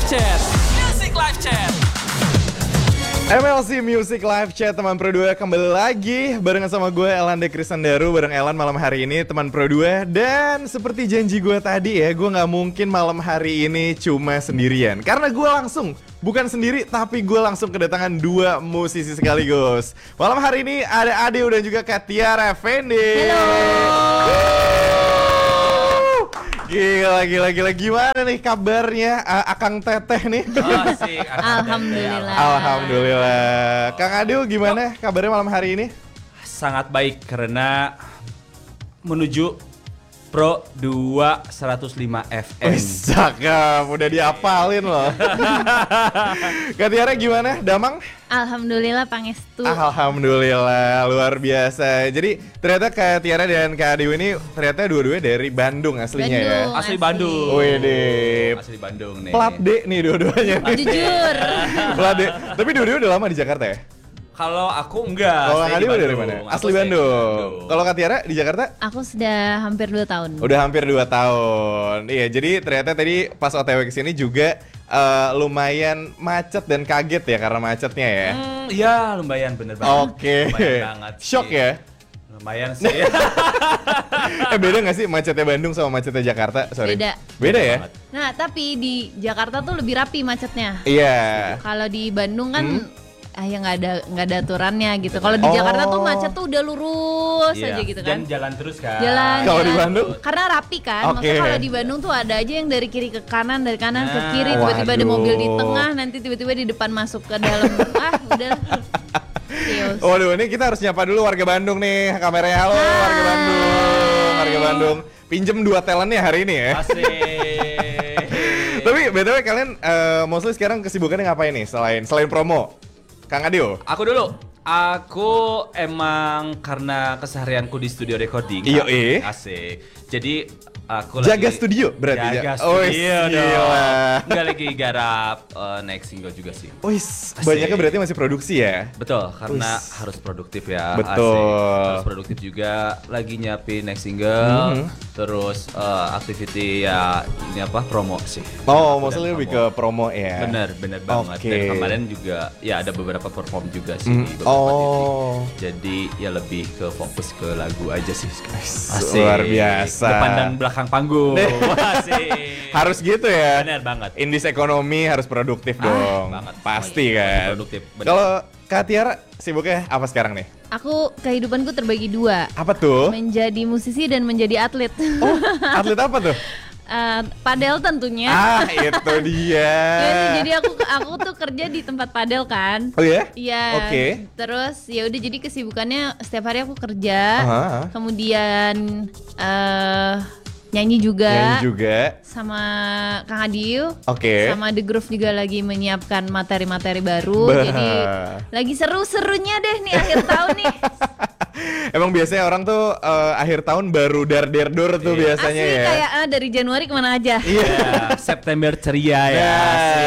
Chat. Music Live Chat. MLC Music Live Chat teman Pro 2 kembali lagi barengan sama gue Elande Krisandaru. Bareng Elan malam hari ini teman Pro 2. Dan seperti janji gue tadi ya, gue gak mungkin malam hari ini cuma sendirian. Karena gue langsung, bukan sendiri tapi gue langsung kedatangan dua musisi sekaligus. Malam hari ini ada Adeu dan juga Katiara Effendi. Halo. Gila, gimana nih kabarnya Akang Teteh nih? Asik. Alhamdulillah. Kang Adeu gimana kabarnya malam hari ini? Sangat baik karena menuju Pro 2 105 FM. Wih, cakep, udah diapalin loh. Katiara gimana, Damang? Alhamdulillah Pangestu. Alhamdulillah, luar biasa. Jadi ternyata Katiara dan Kak Adeu ini ternyata dua-duanya dari Bandung aslinya ya. Asli Bandung. Wih, Asli Bandung nih. plat D nih dua-duanya. Jujur. Plat D. Tapi dua-duanya udah lama di Jakarta ya? Kalau aku enggak. Kalau stay Kak di Adeu dari Bandung. mana? Aku Asli stay di Bandung. Kalau Katiara di Jakarta? Aku sudah hampir 2 tahun. Udah hampir 2 tahun. Iya, jadi ternyata tadi pas OTW kesini juga lumayan macet dan kaget ya karena macetnya ya. Iya, lumayan bener banget. Oke. Lumayan banget sih. Shock ya? Lumayan sih. Beda gak sih macetnya Bandung sama macetnya Jakarta? Sorry. Beda ya? banget. Nah, tapi di Jakarta tuh lebih rapi macetnya. Iya. Kalau di Bandung kan ya nggak ada aturannya gitu. Kalau di Oh. Jakarta tuh macet tuh udah lurus Iya. aja gitu Dan kan. jalan terus kan. Jalan. Kalau di Bandung? Karena rapi kan. Oke. Maksudnya kalau di Bandung tuh ada aja yang dari kiri ke kanan, dari kanan ke Nah. kiri, tiba-tiba ada Waduh. mobil di tengah, nanti tiba-tiba di depan masuk ke dalam. Udah. Chaos. Waduh, ini kita harus nyapa dulu warga Bandung nih. Kameranya halo warga Bandung. Warga Bandung. Pinjem 2 talentnya hari ini ya. Asik. Tapi BTW kalian mostly sekarang kesibukannya ngapain nih selain promo? Kang Adeu? Aku dulu. Aku emang karena keseharianku di studio recording. Iyo, Asik. Jadi aku Jaga lagi studio berarti jaga ya? Oh, studio gila. dong. Enggak lagi garap next single juga sih. Wis, Asik. banyaknya berarti masih produksi ya? Betul, karena Wis. harus produktif ya. Betul. Asik. Harus produktif juga. Lagi nyiapin next single. Terus activity ya ini apa promo sih. Oh, Aku maksudnya dan lebih promo. ke promo ya? Bener banget. Oke. Dan kemarin juga ya ada beberapa perform juga sih di beberapa Oh. titik. Jadi ya lebih ke fokus ke lagu aja sih. Luar biasa. Depan dan belakang panggung. Asik. Harus gitu ya? Bener banget. Indis ekonomi harus produktif dong. banget. Pasti Semuanya kan. produktif, bener. Kalau Kak Tiara sibuknya apa sekarang nih? Aku kehidupanku terbagi 2. Apa tuh? Menjadi musisi dan menjadi atlet. Oh, atlet apa tuh? Padel tentunya. Itu dia. Ya, jadi aku tuh kerja di tempat padel kan. Oh ya? Iya. Oke. Terus ya udah jadi kesibukannya setiap hari aku kerja. Aha. Kemudian nyanyi juga. Nyanyi juga. Sama Kang Adeu. Oke. Sama The Groove juga lagi menyiapkan materi-materi baru. Bah. Jadi lagi seru-serunya deh nih akhir tahun nih. Emang biasanya orang tuh akhir tahun baru dar-der-dor tuh biasanya Asli ya. kayak dari Januari kemana aja. Ya, September ceria ya. Ya.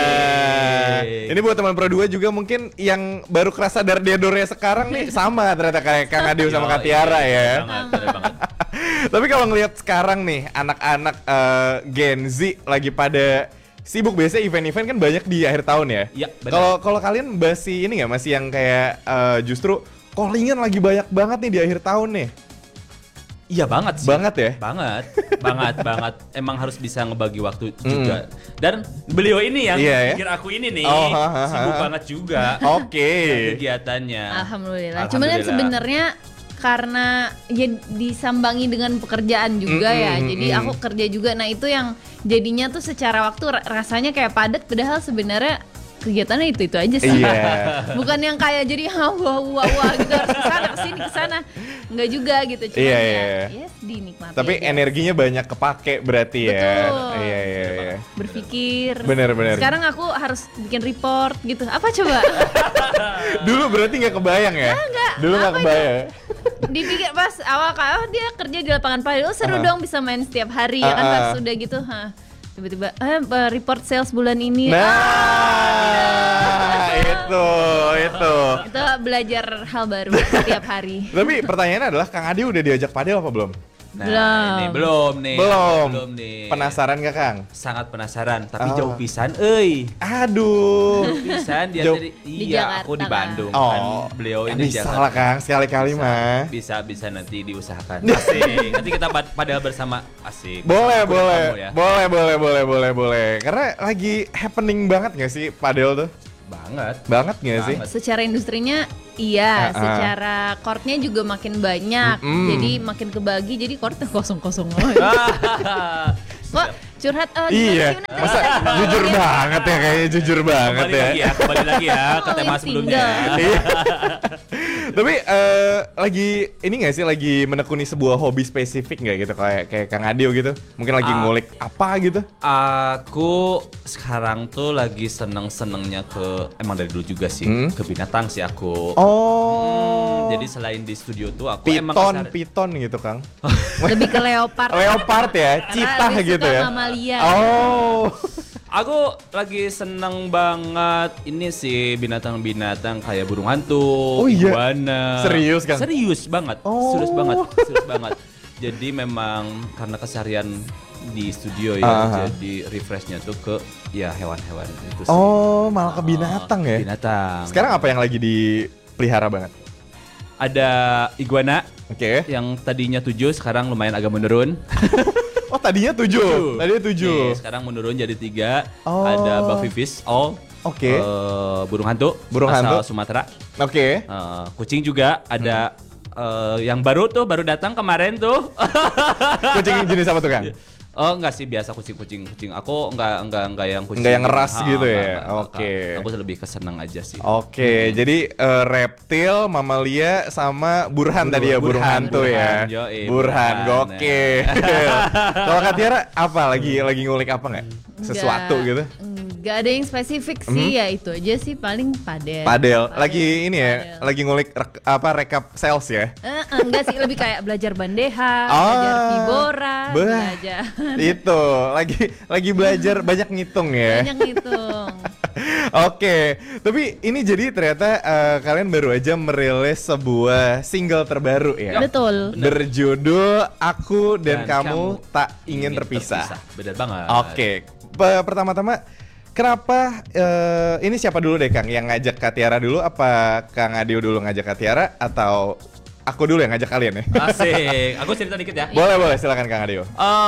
Asik. Ini buat teman Pro 2 juga mungkin yang baru kerasa dar-der-dornya sekarang nih sama ternyata kayak Kang Adeu sama Kak Tiara ya. Bener banget. Tapi kalau ngelihat sekarang nih anak-anak Gen Z lagi pada sibuk, biasanya event-event kan banyak di akhir tahun ya. Iya, benar. Kalau kalian masih ini nggak, masih yang kayak justru callingan lagi banyak banget nih di akhir tahun nih. Iya banget sih. Banget ya? Banget. Emang harus bisa ngebagi waktu juga. Dan beliau ini yang Iya ya? pikir aku ini nih Oh, sibuk banget juga. Oke. Kegiatannya. Alhamdulillah. Cuman kan sebenarnya karena ya disambangi dengan pekerjaan juga ya. Jadi aku kerja juga. Nah, itu yang jadinya tuh secara waktu rasanya kayak padat, padahal sebenarnya kegiatannya itu aja sih. Iya. Bukan yang kayak jadi wah gitu harus kesana nggak juga gitu. Cuma Iya, ya, iya. ya dinikmati Tapi aja. energinya banyak kepake berarti ya. Betul. Iya. Berpikir. Bener. Sekarang aku harus bikin report gitu. Apa coba? Dulu berarti nggak kebayang ya? Dulu nggak kebayang. Dipikir pas awal dia kerja di lapangan padel, oh seru dong bisa main setiap hari ya kan, pas udah gitu tiba-tiba report sales bulan ini. Itu. Itu belajar hal baru setiap hari. Tapi pertanyaannya adalah Kang Adi udah diajak padel apa belum? Nah, ini belum nih. Belum nih. Penasaran gak Kang? Sangat penasaran, tapi jauh pisan, Aduh. Jauh pisan dia Jauh. tadi. Di Iya, aku di Jakarta, Bandung Oh, kan. Beliau ini di bisa Jakarta. lah Kang, sekali-kali mah. Bisa nanti diusahakan. Asik. Nanti kita padahal bersama asik. Boleh, Aku dan boleh, kamu ya. boleh. Karena lagi happening banget gak sih padel tuh? Banget gak sih? Secara industrinya iya, Ah, ah. secara chordnya juga makin banyak, jadi makin kebagi, jadi chordnya kosong-kosong. Kok curhat? Oh, Iya, gimana sih? masa jujur banget ya, kayaknya jujur banget ya. Kembali lagi ya ke Oh, tema lagi sebelumnya. Iya. Tapi lagi ini nggak sih lagi menekuni sebuah hobi spesifik nggak gitu kayak Kang Adio gitu? Mungkin lagi ngulik apa gitu? Aku sekarang tuh lagi seneng-senengnya emang dari dulu juga sih, ke binatang sih aku. Oh. Jadi selain di studio tuh aku emang Piton gitu Kang. Lebih ke leopard. Leopard ya, Karena citah lebih gitu suka ya. mamalia. Oh. Aku lagi seneng banget ini sih binatang-binatang kayak burung hantu, Oh iya? iguana. Serius, Kang? Serius banget, Oh. serius banget. Jadi memang karena keseharian di studio ya, jadi refreshnya tuh ke ya hewan-hewan itu sih. Oh, malah ke binatang ya. Binatang. Sekarang apa yang lagi dipelihara banget? Ada iguana Oke. yang tadinya 7 sekarang lumayan agak menurun. Oh, tadinya 7. Tadinya 7. Nih, sekarang menurun jadi 3. Oh. Ada Buffyfish, Oke. burung hantu, Burung asal hantu. Sumatera. Oke. Kucing juga ada yang baru datang kemarin tuh. Kucing jenis apa tuh, Kang? Oh enggak sih, biasa kucing. Aku enggak yang kucing. Enggak yang ngeras gitu ya? Enggak. Oke. Aku lebih kesenang aja sih. Oke, jadi reptil, mamalia, sama burhan tadi ya, burung hantu ya. Yoi, Burhan, burhan, gokil. Kalau Kak Tiara apa lagi ngulik apa nggak? Sesuatu gitu? Enggak ada yang spesifik sih, ya itu aja sih paling padel. Padel. Lagi ini ya, Padel. lagi ngulik rekap sales ya. Enggak sih, lebih kayak belajar bandeha, belajar fibora, belajar Itu lagi belajar banyak ngitung ya. banyak ngitung. Oke, tapi ini jadi ternyata kalian baru aja merilis sebuah single terbaru ya. Betul. Berjudul Aku dan, Dan Kamu Kamu Tak Ingin Terpisah. Bener banget. Oke, pertama-tama kenapa ini siapa dulu deh Kang yang ngajak Kak Tiara dulu? Apa Kang Adio dulu ngajak Kak Tiara atau aku dulu yang ngajak kalian ya? Asik. Aku cerita dikit ya. Boleh, silakan Kang Adio.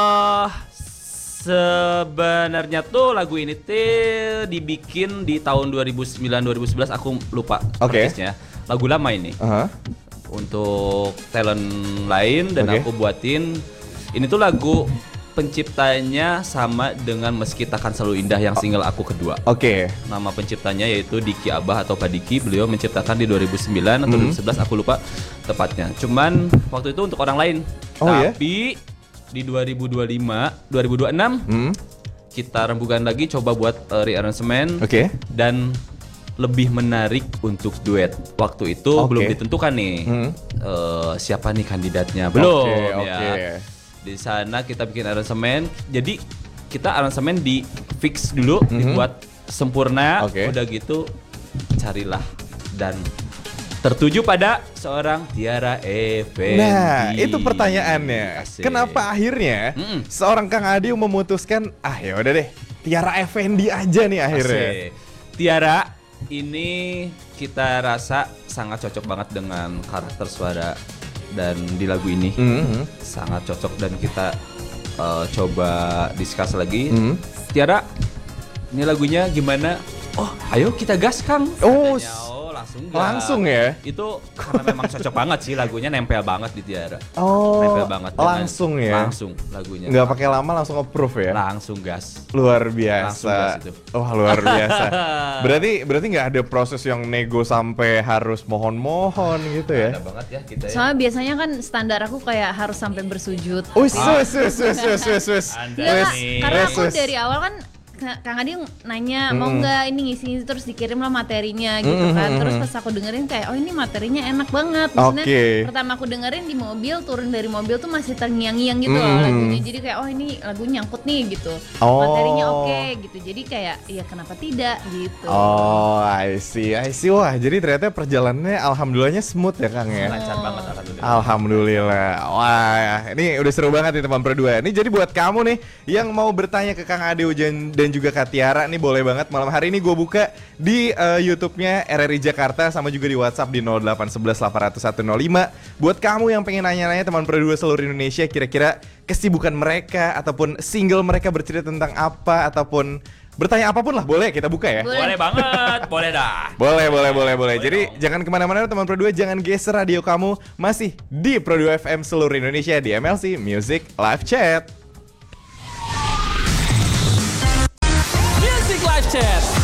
Sebenarnya tuh lagu ini tuh dibikin di tahun 2009-2011, aku lupa Oke. persisnya. Lagu lama ini. Aha. Untuk talent lain dan Oke. aku buatin. Ini tuh lagu penciptanya sama dengan Meski Takkan Selalu Indah yang single aku kedua. Oke. Nama penciptanya yaitu Diki Abah atau Pak Diki. Beliau menciptakan di 2009 atau 2011, aku lupa tepatnya. Cuman waktu itu untuk orang lain. Oh, ya? Tapi di 2026 kita rembukan lagi, coba buat rearrangement Oke. dan lebih menarik untuk duet. Waktu itu Oke. belum ditentukan nih siapa nih kandidatnya, belum Oke. ya. Di sana kita bikin aransemen, jadi kita aransemen di fix dulu, dibuat sempurna. Oke. Udah gitu carilah dan tertuju pada seorang Tiara Effendi. Nah, itu pertanyaannya. Asik. Kenapa akhirnya seorang Kang Adio memutuskan, ya udah deh, Tiara Effendi aja nih akhirnya. Asik. Tiara ini kita rasa sangat cocok banget dengan karakter suara dan di lagu ini sangat cocok, dan kita coba discuss lagi. Tiara, ini lagunya gimana? Oh, ayo kita gas Kang. Oh, Katanya, langsung gas. langsung ya? Itu karena memang cocok banget sih, lagunya nempel banget di Tiara. Oh, Nempel banget dengan- langsung ya? Langsung lagunya. Nggak pakai lama, langsung approve ya? Langsung gas. Luar Langsung biasa. gas itu. Wah, luar biasa. Berarti nggak ada proses yang nego sampai harus mohon-mohon gitu ya? Ada banget ya kita ya. Soalnya biasanya kan standar aku kayak harus sampai bersujud. Wis. Anda Iya, Kak, nih. karena aku Wes. dari awal kan Kang Adi nanya mau nggak ini ngisi, terus dikirim lah materinya gitu kan. Terus pas aku dengerin kayak oh ini materinya enak banget. Maksudnya Oke. pertama aku dengerin di mobil, turun dari mobil tuh masih terngiang-ngiang gitu loh lagunya. Jadi kayak oh ini lagu nyangkut nih gitu. Oh. Materinya oke gitu. Jadi kayak ya kenapa tidak gitu. Oh, I see. Wah, jadi ternyata perjalanannya alhamdulillahnya smooth ya Kang ya? Lancar banget alhamdulillah. Alhamdulillah. Wah, ini udah seru banget nih teman Pro2. Ini jadi buat kamu nih yang mau bertanya ke Kang Ade dan juga Kak Tiara nih boleh banget. Malam hari ini gue buka di YouTube-nya RRI Jakarta sama juga di WhatsApp di 0811 801 105. Buat kamu yang pengen nanya-nanya teman Pro2 seluruh Indonesia, kira-kira kesibukan mereka ataupun single mereka bercerita tentang apa ataupun bertanya apapun lah, boleh kita buka ya? Boleh banget, boleh dah. Boleh. Jadi jangan kemana-mana teman Pro2, jangan geser radio kamu. Masih di Pro2 FM seluruh Indonesia di MLC Music Live Chat. Music Live Chat.